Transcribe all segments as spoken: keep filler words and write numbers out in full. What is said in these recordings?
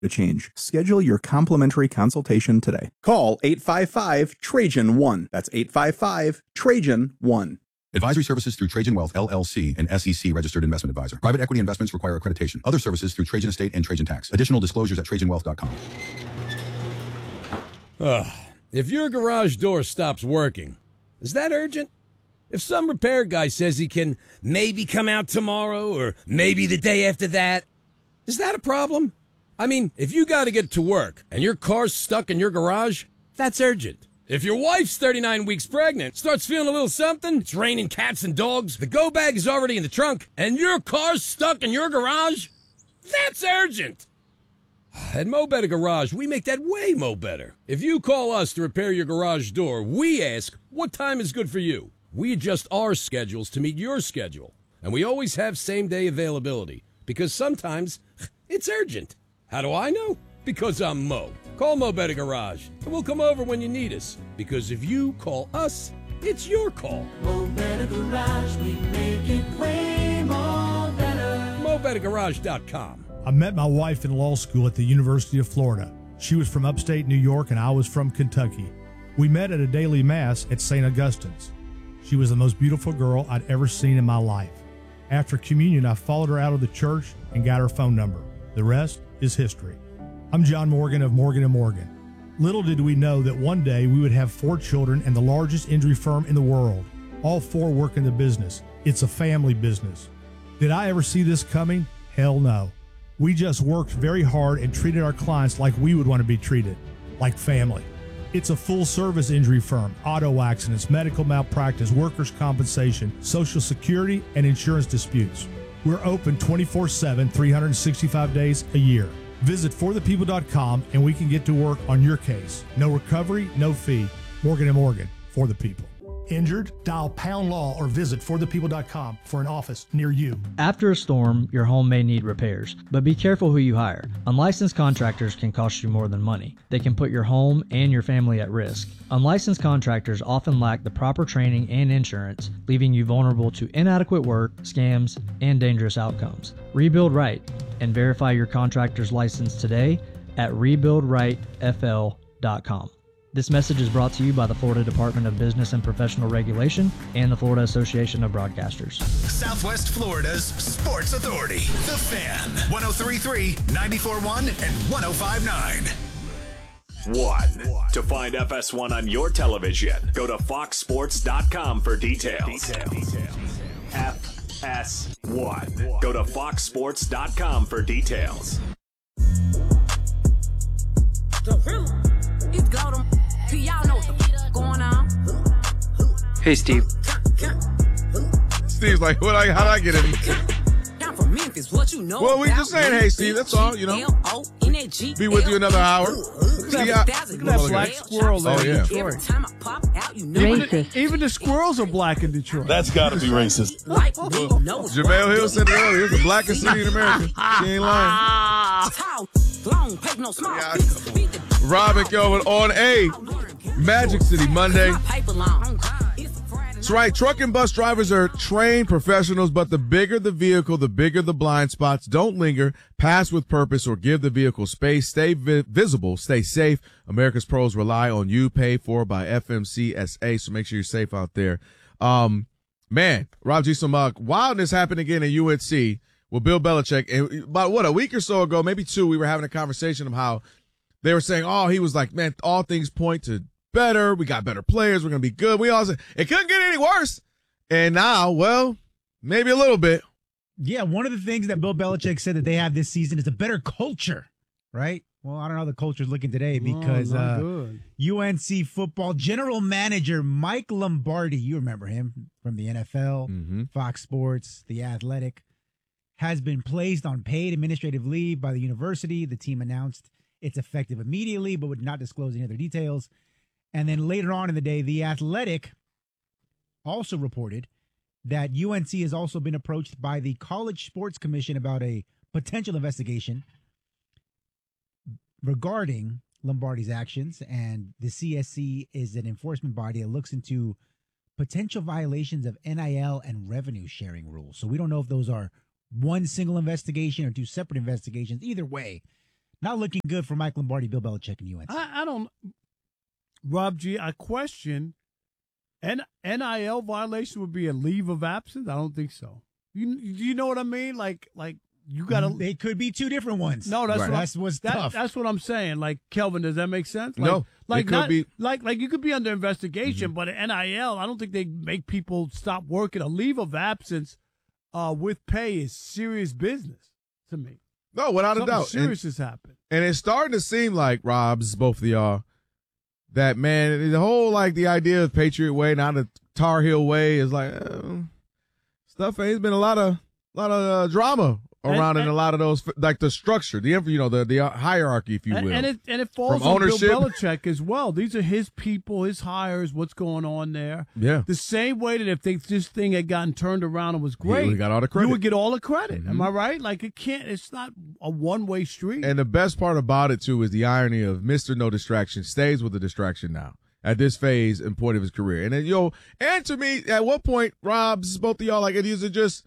to change. Schedule your complimentary consultation today. Call eight five five, Trajan one. That's eight five five, Trajan one. Advisory services through Trajan Wealth, L L C, an S E C registered investment advisor. Private equity investments require accreditation. Other services through Trajan Estate and Trajan Tax. Additional disclosures at trajan wealth dot com. Ugh. If your garage door stops working, is that urgent? If some repair guy says he can maybe come out tomorrow or maybe the day after that, is that a problem? I mean, if you got to get to work and your car's stuck in your garage, that's urgent. If your wife's thirty-nine weeks pregnant, starts feeling a little something, it's raining cats and dogs, the go bag is already in the trunk, and your car's stuck in your garage, that's urgent. At Mo Better Garage, we make that way mo better. If you call us to repair your garage door, we ask, what time is good for you? We adjust our schedules to meet your schedule. And we always have same-day availability, because sometimes it's urgent. How do I know? Because I'm Mo. Call Mo Better Garage, and we'll come over when you need us. Because if you call us, it's your call. Mo Better Garage, we make it way more better. mo better garage dot com. I met my wife in law school at the University of Florida. She was from upstate New York and I was from Kentucky. We met at a daily mass at Saint Augustine's. She was the most beautiful girl I'd ever seen in my life. After communion, I followed her out of the church and got her phone number. The rest is history. I'm John Morgan of Morgan and Morgan. Little did we know that one day we would have four children and the largest injury firm in the world. All four work in the business. It's a family business. Did I ever see this coming? Hell no. We just worked very hard and treated our clients like we would want to be treated, like family. It's a full-service injury firm, auto accidents, medical malpractice, workers' compensation, Social Security, and insurance disputes. We're open twenty-four seven, three hundred sixty-five days a year. Visit for the people dot com and we can get to work on your case. No recovery, no fee. Morgan and Morgan, for the people. Injured? Dial pound law or visit for the people dot com for an office near you. After a storm, your home may need repairs, but be careful who you hire. Unlicensed contractors can cost you more than money. They can put your home and your family at risk. Unlicensed contractors often lack the proper training and insurance, leaving you vulnerable to inadequate work, scams, and dangerous outcomes. Rebuild right and verify your contractor's license today at rebuild right f l dot com. This message is brought to you by the Florida Department of Business and Professional Regulation and the Florida Association of Broadcasters. Southwest Florida's Sports Authority, The Fan, one oh three point three, ninety-four point one, and one oh five point nine. One. To find F S one on your television, go to fox sports dot com for details. F S one. Go to fox sports dot com for details. It's Glowdom. Y'all know what's going on. Hey, Steve. Steve's like, what? I, how did I get in? I'm from Memphis. What you know? Well, we just saying, hey, Steve. That's all. You know. Be with you another hour. See, I, look at that black squirrel there oh, in yeah. Detroit. Even the, even the squirrels are black in Detroit. That's got to be racist. Jamel Hill said it earlier. It's the blackest city in America. She ain't lying. Robin Kelvin on A. Magic City Monday. That's right. Truck and bus drivers are trained professionals, but the bigger the vehicle, the bigger the blind spots. Don't linger. Pass with purpose or give the vehicle space. Stay vi- visible. Stay safe. America's pros rely on you. Paid for by F M C S A, so make sure you're safe out there. Um, man, Rob G. Some uh, wildness happened again at U N C with Bill Belichick. And about, what, a week or so ago, maybe two, we were having a conversation of how they were saying, oh, he was like, man, all things point to better. We got better players. We're going to be good. We all said it couldn't get any worse. And now, well, maybe a little bit. Yeah, one of the things that Bill Belichick said that they have this season is a better culture, right? Well, I don't know how the culture's looking today because oh, uh, U N C football general manager Mike Lombardi, you remember him from the N F L, mm-hmm. Fox Sports, The Athletic, has been placed on paid administrative leave by the university. The team announced it's effective immediately, but would not disclose any other details. And then later on in the day, The Athletic also reported that U N C has also been approached by the College Sports Commission about a potential investigation regarding Lombardi's actions. And the C S C is an enforcement body that looks into potential violations of N I L and revenue sharing rules. So we don't know if those are one single investigation or two separate investigations. Either way, Not looking good for Mike Lombardi, Bill Belichick, and U N C. I, I don't, Rob G. I question, N I L violation would be a leave of absence. I don't think so. You you know what I mean? Like like you got to. They could be two different ones. No, that's right. what, that's what's that, tough. That's what I'm saying. Like Kelvin, does that make sense? Like, No, like it could not, be- like like you could be under investigation, mm-hmm. but at N I L, I don't think they make people stop working. A leave of absence uh, with pay is serious business to me. No, without Something a doubt. serious and, has happened. And it's starting to seem like, Rob's, both of y'all, that, man, the whole, like, the idea of Patriot Way, not the Tar Heel Way, is like, uh, stuff, there's been a lot of, lot of uh, drama around And- in a lot of those, like the structure, the, you know, the, the hierarchy, if you And, will. and it and it falls From on ownership. Bill Belichick as well. These are his people, his hires. What's going on there? Yeah. The same way that if they, this thing had gotten turned around and was great, would've got all the credit. You would get all the credit. Mhm. Am I right? Like it can't. It's not a one way street. And the best part about it, too, is the irony of Mister No Distraction stays with the distraction now at this phase and point of his career. And then, yo, and to me, at what point, Rob, this is both of y'all, like, these are just,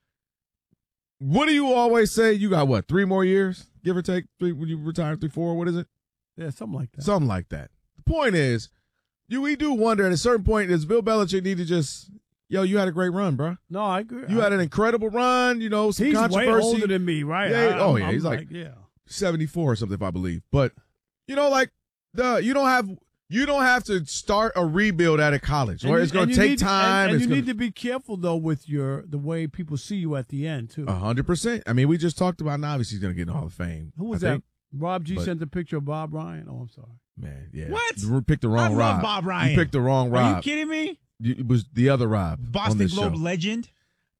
what do you always say? You got, what, three more years, give or take? Three, when you retire, three, four, what is it? Yeah, something like that. Something like that. The point is, you we do wonder at a certain point, does Bill Belichick need to just, yo, you had a great run, bro. No, I agree. You had an incredible run, you know, some He's way controversy. older than me, right? Yeah, I- oh, I'm- yeah, I'm he's like, yeah. seventy-four or something, if I believe. But, you know, like, the you don't have you don't have to start a rebuild out of college, And or you- it's going and to you take need- time. And, and it's you gonna, need to be careful though with your the way people see you at the end too. A hundred percent. I mean, we just talked about now. Obviously, he's going to get in the Hall of Fame. Who was I that? think. Rob G But- sent a picture of Bob Ryan. Oh, I'm sorry. Man, yeah. What? You picked the wrong I love Rob. Bob Ryan. You picked the wrong Rob. Are you kidding me? You- It was the other Rob. on Boston this Globe show. legend.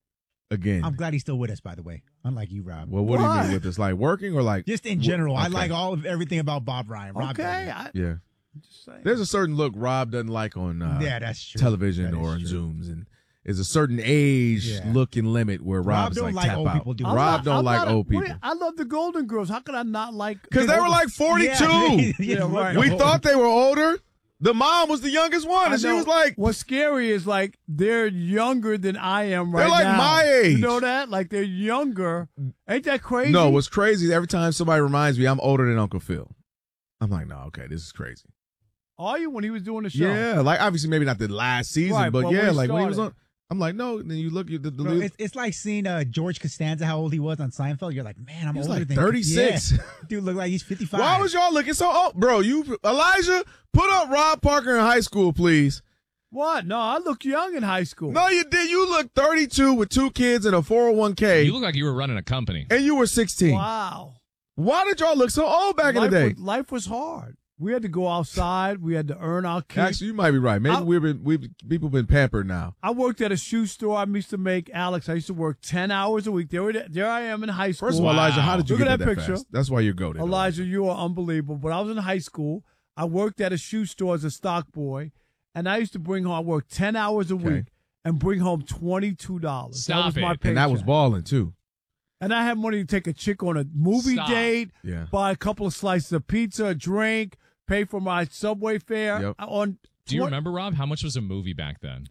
Again. I'm glad he's still with us, by the way. Unlike you, Rob. Well, what do you mean with this? Like working or like Just in general, I Okay. like all of everything about Bob Ryan. Rob Okay, doesn't. I, Yeah. just saying. There's a certain look Rob doesn't like on uh, Yeah, that's true. television That or on is true. Zooms, and there's a certain age Yeah. look and limit where Rob Rob's don't like, like tap old out. people, do I'm Rob not- don't I'm like not a- old wait, people I love the Golden Girls. How could I not like? because they were like forty-two. Yeah, Yeah, right. We thought they were older. The mom was the youngest one, I and she know. was like, What's scary is like they're younger than I am right They're like now. my age. You know that? Like they're younger. Ain't that crazy? "No, what's crazy? Every time somebody reminds me, I'm older than Uncle Phil." I'm like, "No, okay, this is crazy." Are you when he was doing the show? Yeah, like obviously maybe not the last season, Right, but, but when yeah, he like when he was on. started. I'm like, no. Then you look at the, the Bro, it's, it's like seeing uh, George Costanza, how old he was on Seinfeld. You're like, man, I'm He was older like than thirty-six. Yeah. Dude, look like he's fifty-five. Why was y'all looking so old, bro? You Elijah, put up Rob Parker in high school, please. What? No, I look young in high school. No, you did. You look thirty-two with two kids and a four oh one k, You look like you were running a company. and you were sixteen. Wow. Why did y'all look so old back life in the day? Was, life was hard. We had to go outside. We had to earn our keep. Actually, you might be right. Maybe I- we've been we've people been pampered now. I worked at a shoe store. I used to make Alex. I used to work ten hours a week. There, there I am in high school. First of all, Elijah, how did you Look get at that, that picture. fast? That's why you're goated. Elijah, you are unbelievable. But I was in high school. I worked at a shoe store as a stock boy, and I used to bring home. I worked ten hours a Okay. week and bring home twenty-two dollars. That Stop was it. my paycheck. And that was balling too. And I had money to take a chick on a movie Stop. date, Yeah. buy a couple of slices of pizza, a drink, pay for my subway fare. Yep. On Do you tw- remember, Rob? How much was a movie back then?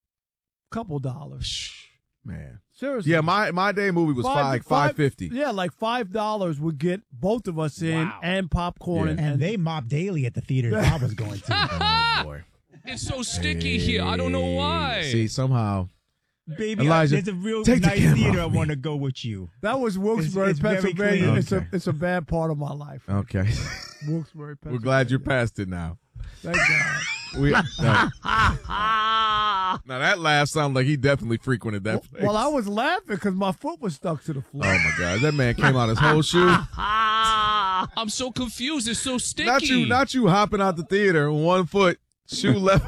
couple dollars. Man. Seriously. Yeah, my my day movie was five five fifty. Yeah, like five dollars would get both of us in Wow. and popcorn. Yeah. And, And they mobbed daily at the theater Bob was going to. Oh boy. It's so sticky here. I don't know why. See, somehow. Baby, Elijah, there's a real take the nice camera theater I off me. want to go with you. that was Wilkes-Barre, It's- it's very Pennsylvania. clean. It's Okay. a it's a bad part of my life. Okay. Wilkes-Barre, Pennsylvania. We're glad you're past it now. Thank God. We, no. Now that laugh sounded like he definitely frequented that place. Well, I was laughing because my foot was stuck to the floor. Oh my God, that man came out his whole shoe. I'm so confused. It's so sticky. Not you, not you hopping out the theater with one foot, shoe left.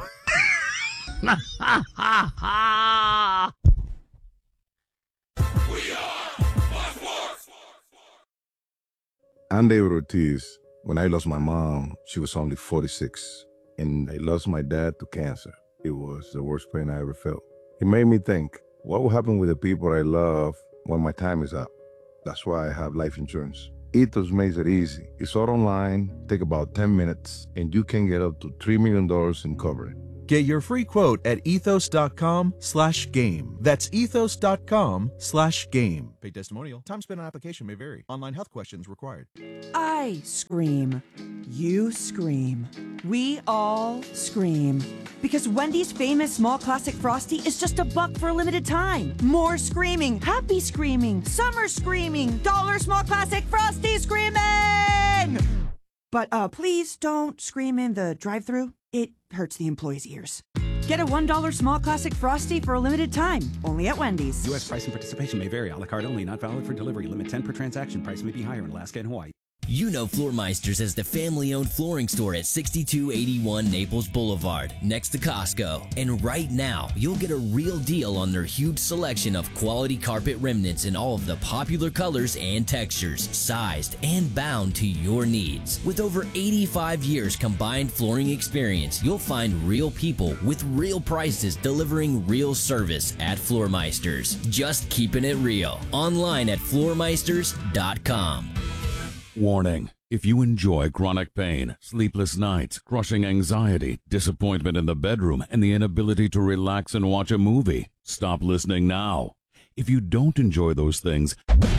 I'm David Ortiz. When I lost my mom, she was only forty-six, and I lost my dad to cancer. It was the worst pain I ever felt. It made me think, what will happen with the people I love when my time is up? That's why I have life insurance. Ethos makes it easy. It's all online, take about ten minutes, and you can get up to three million dollars in coverage. Get your free quote at ethos.com slash game. That's ethos.com slash game. Paid testimonial. Time spent on application may vary. Online health questions required. I scream. You scream. We all scream. Because Wendy's famous small classic Frosty is just a buck for a limited time. More screaming. Happy screaming. Summer screaming. Dollar small classic Frosty screaming! But uh, please don't scream in the drive-thru. It hurts the employees' ears. Get a one dollar small classic Frosty for a limited time, only at Wendy's. U S price and participation may vary. A la carte only, not valid for delivery. Limit ten per transaction. Price may be higher in Alaska and Hawaii. You know Floormeisters as the family-owned flooring store at sixty-two eighty-one Naples Boulevard, next to Costco. And right now, you'll get a real deal on their huge selection of quality carpet remnants in all of the popular colors and textures, sized and bound to your needs. With over eighty-five years combined flooring experience, you'll find real people with real prices delivering real service at Floormeisters. Just keeping it real. Online at floormeisters dot com. Warning. If you enjoy chronic pain, sleepless nights, crushing anxiety, disappointment in the bedroom, and the inability to relax and watch a movie, stop listening now. If you don't enjoy those things,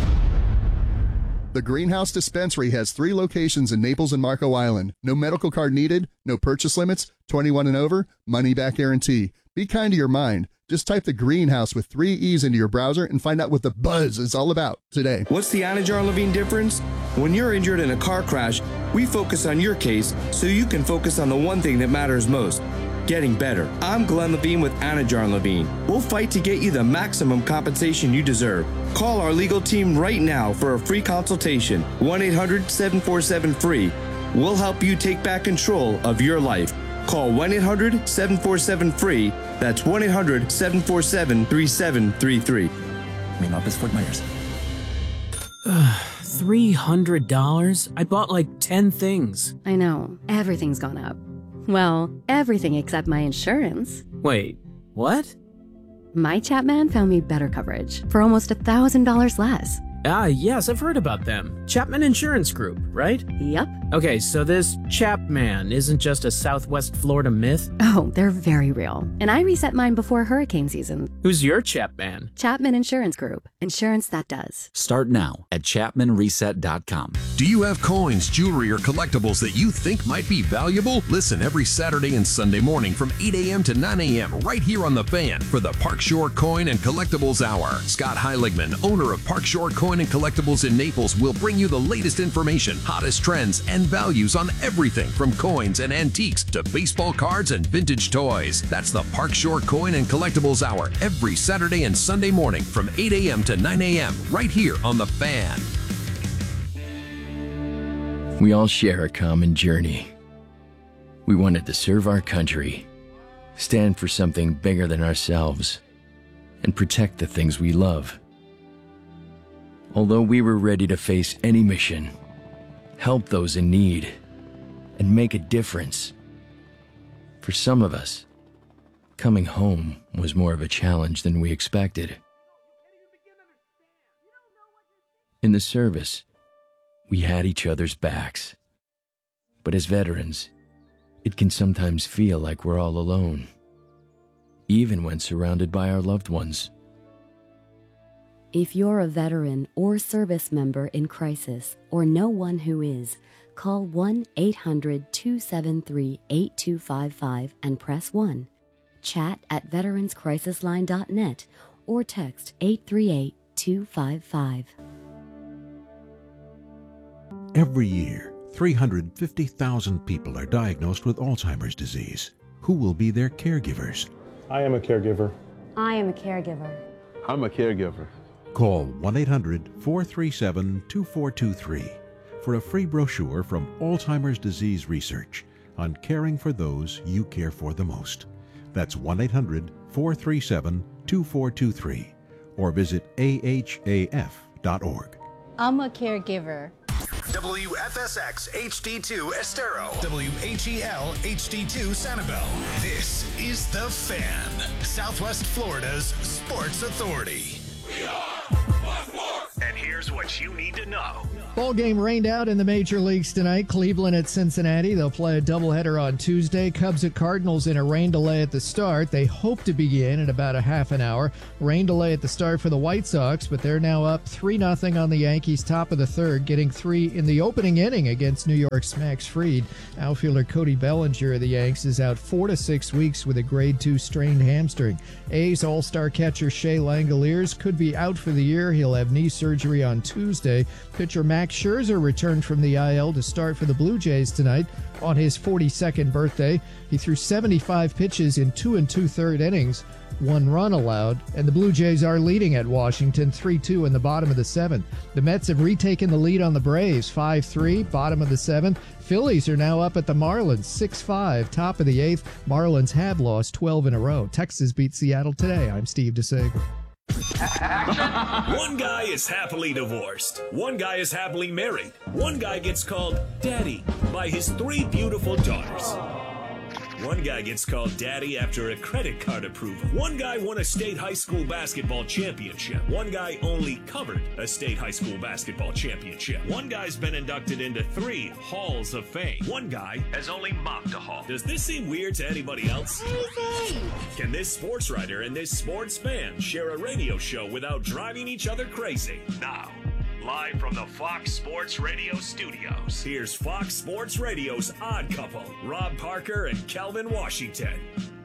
The Greenhouse Dispensary has three locations in Naples and Marco Island. No medical card needed, no purchase limits, twenty-one and over, money back guarantee. Be kind to your mind. Just type the Greenhouse with three E's into your browser and find out what the buzz is all about today. What's the Anajar Levine difference? When you're injured in a car crash, we focus on your case so you can focus on the one thing that matters most, getting better. I'm Glenn Levine with Anajar Levine. We'll fight to get you the maximum compensation you deserve. Call our legal team right now for a free consultation. one eight hundred seven four seven free. We'll help you take back control of your life. Call one eight hundred seven four seven free. That's one eight hundred seven four seven three seven three three. Main office, Fort Myers. three hundred dollars? I bought like ten things. I know. Everything's gone up. Well, everything except my insurance. Wait, what? My Chapman found me better coverage for almost one thousand dollars less. Ah, yes, I've heard about them. Chapman Insurance Group, right? Yep. Okay, so this Chapman isn't just a Southwest Florida myth? Oh, they're very real. And I reset mine before hurricane season. Who's your Chapman? Chapman Insurance Group. Insurance that does. Start now at chapman reset dot com. Do you have coins, jewelry, or collectibles that you think might be valuable? Listen every Saturday and Sunday morning from eight a.m. to nine a.m. right here on The Fan for the Park Shore Coin and Collectibles Hour. Scott Heiligman, owner of Park Shore Coin and Collectibles in Naples, will bring you the latest information, hottest trends, and values on everything from coins and antiques to baseball cards and vintage toys. That's the Park Shore Coin and Collectibles Hour every Saturday and Sunday morning from eight a.m. to nine a.m. right here on The Fan. We all share a common journey. We wanted to serve our country, stand for something bigger than ourselves, and protect the things we love. Although we were ready to face any mission, help those in need, and make a difference, for some of us, coming home was more of a challenge than we expected. In the service, we had each other's backs. But as veterans, it can sometimes feel like we're all alone, even when surrounded by our loved ones. If you're a veteran or service member in crisis or know one who is, call one eight hundred two seven three eight two five five and press one. Chat at veterans crisis line dot net or text eight three eight two five five. Every year, three hundred fifty thousand people are diagnosed with Alzheimer's disease. Who will be their caregivers? I am a caregiver. I am a caregiver. I'm a caregiver. Call one eight hundred four three seven two four two three for a free brochure from Alzheimer's Disease Research on caring for those you care for the most. That's one eight hundred four three seven two four two three or visit A H A F dot org. I'm a caregiver. W F S X H D two Estero. W H E L H D two Sanibel. This is The Fan, Southwest Florida's sports authority. We are Buckmore. And here here's what you need to know. Ball game rained out in the major leagues tonight. Cleveland at Cincinnati. They'll play a doubleheader on Tuesday. Cubs at Cardinals in a rain delay at the start. They hope to begin in about a half an hour. Rain delay at the start for the White Sox, but they're now up three nothing on the Yankees, top of the third, getting three in the opening inning against New York's Max Fried. Outfielder Cody Bellinger of the Yanks is out four to six weeks with a grade two strained hamstring. A's all-star catcher Shea Langoliers could be out for the year. He'll have knee surgery on Tuesday. Pitcher Max Scherzer returned from the I L to start for the Blue Jays tonight on his forty-second birthday. He threw seventy-five pitches in two and two-third innings, one run allowed, and the Blue Jays are leading at Washington three two in the bottom of the seventh. The Mets have retaken the lead on the Braves five three, bottom of the seventh. Phillies are now up at the Marlins six five, top of the eighth. Marlins have lost twelve in a row. Texas beat Seattle today. I'm Steve DeSager. One guy is happily divorced. One guy is happily married. One guy gets called Daddy by his three beautiful daughters. One guy gets called Daddy after a credit card approval. One guy won a state high school basketball championship. One guy only covered a state high school basketball championship. One guy's been inducted into three halls of fame. One guy has only mopped a hall. Does this seem weird to anybody else? Can this sports writer and this sports fan share a radio show without driving each other crazy? Now, live from the Fox Sports Radio studios, here's Fox Sports Radio's Odd Couple, Rob Parker and Calvin Washington.